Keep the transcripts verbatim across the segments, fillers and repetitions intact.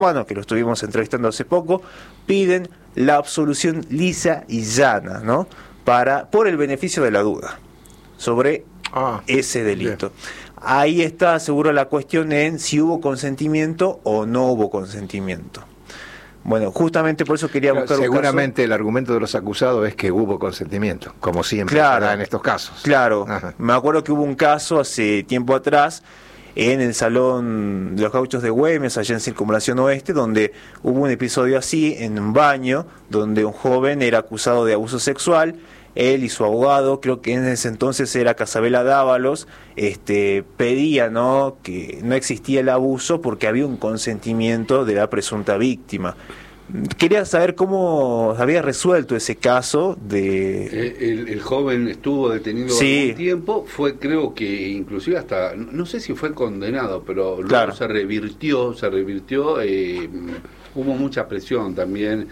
bueno, que lo estuvimos entrevistando hace poco, piden la absolución lisa y llana, ¿no? Para, por el beneficio de la duda sobre ah, ese delito. Bien. Ahí está seguro la cuestión en si hubo consentimiento o no hubo consentimiento. Bueno, justamente por eso quería buscar Seguramente un Seguramente caso. El argumento de los acusados es que hubo consentimiento, como siempre claro, en estos casos. Claro, Ajá. Me acuerdo que hubo un caso hace tiempo atrás en el Salón de los Gauchos de Güemes, allá en Circunvalación Oeste, donde hubo un episodio así, en un baño, donde un joven era acusado de abuso sexual. Él y su abogado, creo que en ese entonces era Casabela Dávalos, este, pedía, ¿no?, que no existía el abuso porque había un consentimiento de la presunta víctima. Quería saber cómo había resuelto ese caso de... El, el joven estuvo detenido sí. algún tiempo, fue creo que inclusive hasta, no sé si fue condenado, pero luego claro. se revirtió, se revirtió, eh, hubo mucha presión también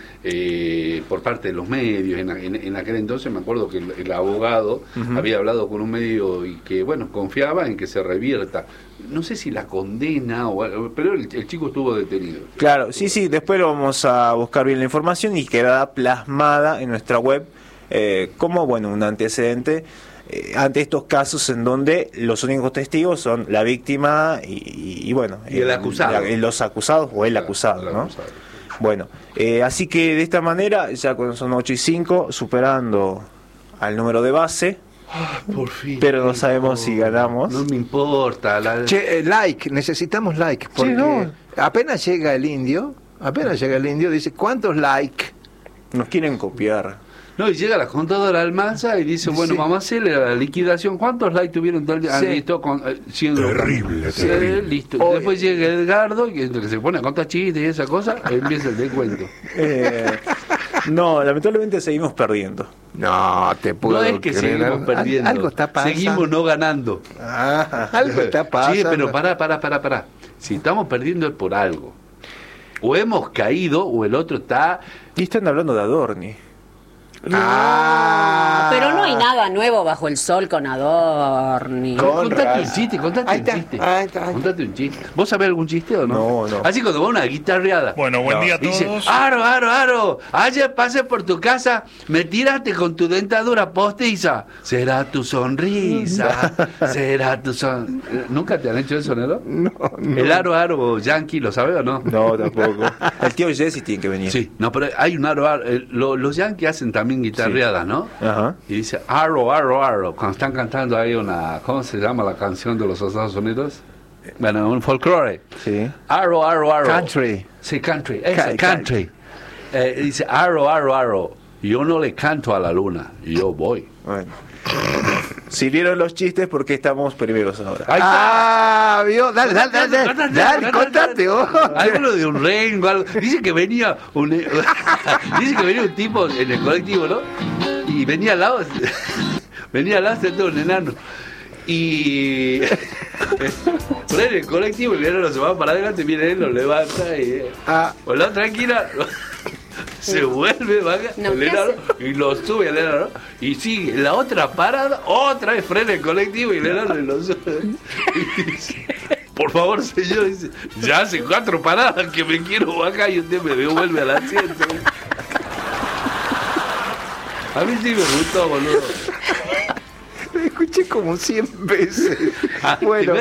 eh, por parte de los medios, en, en, en aquel entonces me acuerdo que el, el abogado uh-huh. había hablado con un medio y que bueno, confiaba en que se revierta. No sé si la condena, o, pero el, el chico estuvo detenido. Claro, sí, sí, después lo vamos a buscar bien la información y quedará plasmada en nuestra web eh, como, bueno, un antecedente eh, ante estos casos en donde los únicos testigos son la víctima y, y, y bueno... Y el, el acusado. La, los acusados o el claro, acusado, el ¿no? Acusado. Bueno, eh, así que de esta manera, ya cuando son ocho y cinco, superando al número de base... Oh, por fin, pero no sabemos oh, si ganamos. No me importa. La... Che, eh, like, necesitamos like. Porque sí, no. apenas llega el indio, apenas llega el indio, dice, ¿cuántos like? Nos quieren copiar. No, y llega la contadora Almanza y dice, bueno, sí. vamos a hacerle la liquidación. ¿Cuántos likes tuvieron todo el día? Sí. Ah, listo, con, eh, terrible, sí, terrible. Listo. Oye. Después llega Edgardo, que, que se pone a contar chistes y esa cosa, empieza el descuento. Eh, no, lamentablemente seguimos perdiendo. No, te puedo No es que creer. seguimos perdiendo. Algo está pasando. Seguimos no ganando. Ah, algo está pasando. Sí, pero pará, pará, pará, pará. Si estamos perdiendo es por algo. O hemos caído o el otro está... Y están hablando de Adorni. No, ah, pero no hay nada nuevo bajo el sol con Adorni. Con contate un chiste, contate un chiste. Ahí está, ahí. Contate un chiste. ¿Vos sabés algún chiste o no? No, no. Así cuando va una guitarreada. Bueno, buen no, día a todos. Dice, Aro, Aro, Aro, ayer pasé por tu casa, me tiraste con tu dentadura postiza. Será tu sonrisa, será tu son... ¿Nunca te han hecho eso, Nero? No, no. El Aro, Aro Yankee, ¿lo sabés o no? No, tampoco. El tío Jesse tiene que venir. Sí, no, pero hay un Aro, Aro. Eh, lo, los Yankees hacen también guitarreadas, sí. ¿no? Ajá. Y dice arrow, arrow, arrow. Cuando están cantando ahí una, ¿cómo se llama la canción de los Estados Unidos? Bueno, un folclore. Sí. Arrow, arrow, arrow. Country. Sí, country. Ese, country. Eh, dice arrow, arrow, arrow. Yo no le canto a la luna, yo voy. Bueno. Sirvieron los chistes porque estamos primeros ahora. Ah, vio, dale, dale, dale, dale, dale, dale, contate vos. Algo de un rengo, algo. Dice que venía un dice que venía un tipo en el colectivo, ¿no? Y venía al lado, venía al lado sentado un enano. Y por ahí en el colectivo el enano se va para adelante, viene él, lo levanta y ah, hola, tranquila. Se vuelve, baja no, el enano y lo sube al enano, ¿no? Y sigue la otra parada, otra vez frena el colectivo y el enano lo sube. Y dice, por favor, señor, dice, ya hace cuatro paradas que me quiero bajar y usted me devuelve al asiento. A mí sí me gustó, boludo. Lo escuché como cien veces. Ah, bueno,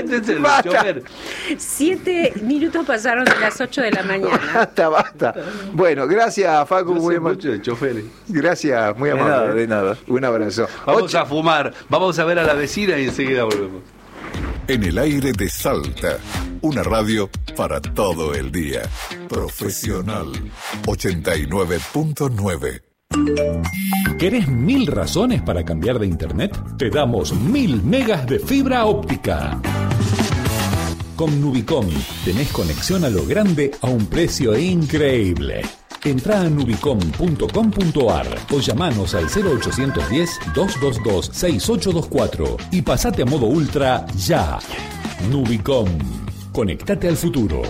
siete minutos pasaron de las ocho de la mañana. Basta, basta. Bueno, gracias, Facu. No muy sé mucho de choferes. Gracias, muy amable. De nada, de nada. Un abrazo. Vamos Ocho. a fumar, vamos a ver a la vecina y enseguida volvemos. En el aire de Salta, una radio para todo el día. Profesional ochenta y nueve punto nueve. ¿Querés mil razones para cambiar de internet? Te damos mil megas de fibra óptica. Con Nubicom tenés conexión a lo grande a un precio increíble. Entrá a nubicom punto com punto ar o llamanos al cero ochocientos diez, doscientos veintidós, sesenta y ocho veinticuatro y pasate a modo ultra ya. Nubicom. Conectate al futuro.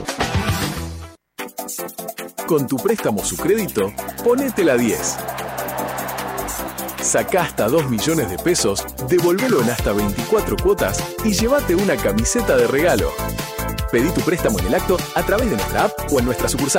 Con tu préstamo Sucrédito, ponete la diez. Sacá hasta dos millones de pesos, devolvelo en hasta veinticuatro cuotas y llévate una camiseta de regalo. Pedí tu préstamo en el acto a través de nuestra app o en nuestra sucursal.